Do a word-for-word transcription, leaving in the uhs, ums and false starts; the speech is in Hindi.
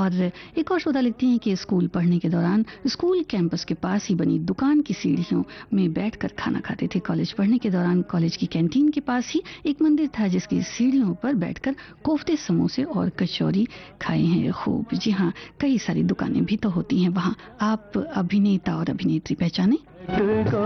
और एक और श्रोता लिखती हैं कि स्कूल पढ़ने के दौरान स्कूल कैंपस के पास ही बनी दुकान की सीढ़ियों में बैठकर खाना खाते थे। कॉलेज पढ़ने के दौरान कॉलेज की कैंटीन के पास ही एक मंदिर था जिसकी सीढ़ियों पर बैठकर कोफ्ते, समोसे और कचौरी खाए हैं खूब। जी हाँ, कई सारी दुकानें भी तो होती हैं वहाँ। आप अभिनेता और अभिनेत्री पहचाने?